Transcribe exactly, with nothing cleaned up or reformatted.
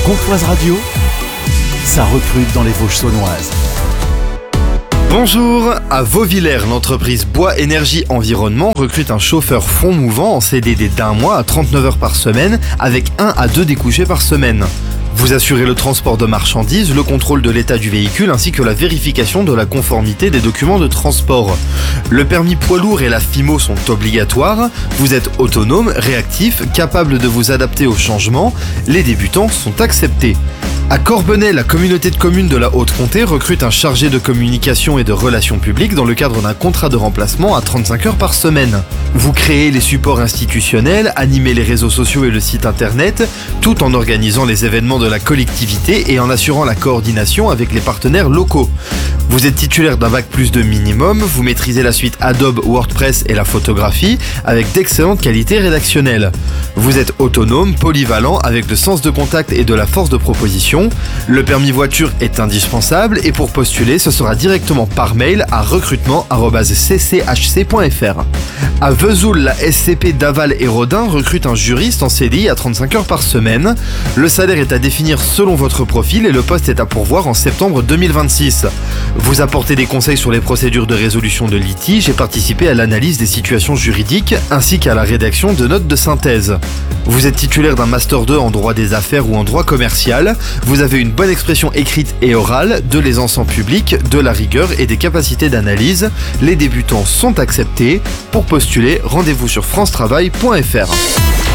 Pontoise Radio, ça recrute dans les Vosges saunoises. Bonjour, à Vauvillers, l'entreprise Bois Énergie Environnement recrute un chauffeur fond mouvant en C D D d'un mois à trente-neuf heures par semaine avec un à deux découchés par semaine. Vous assurez le transport de marchandises, le contrôle de l'état du véhicule ainsi que la vérification de la conformité des documents de transport. Le permis poids lourd et la F I M O sont obligatoires. Vous êtes autonome, réactif, capable de vous adapter aux changements. Les débutants sont acceptés. À Corbenay, la communauté de communes de la Haute-Comté recrute un chargé de communication et de relations publiques dans le cadre d'un contrat de remplacement à trente-cinq heures par semaine. Vous créez les supports institutionnels, animez les réseaux sociaux et le site internet, tout en organisant les événements de la collectivité et en assurant la coordination avec les partenaires locaux. Vous êtes titulaire d'un bac plus de minimum, vous maîtrisez la suite Adobe, WordPress et la photographie avec d'excellentes qualités rédactionnelles. Vous êtes autonome, polyvalent, avec le sens de contact et de la force de proposition. Le permis voiture est indispensable et pour postuler, ce sera directement par mail à recrutement arobase c c h c point f r. À Vesoul, la S C P d'Aval et Rodin recrute un juriste en C D I à trente-cinq heures par semaine. Le salaire est à définir selon votre profil et le poste est à pourvoir en septembre deux mille vingt-six. Vous apportez des conseils sur les procédures de résolution de litiges et participez à l'analyse des situations juridiques ainsi qu'à la rédaction de notes de synthèse. Vous êtes titulaire d'un Master deux en droit des affaires ou en droit commercial. Vous avez une bonne expression écrite et orale, de l'aisance en public, de la rigueur et des capacités d'analyse. Les débutants sont acceptés. Pour postuler, rendez-vous sur france travail point f r.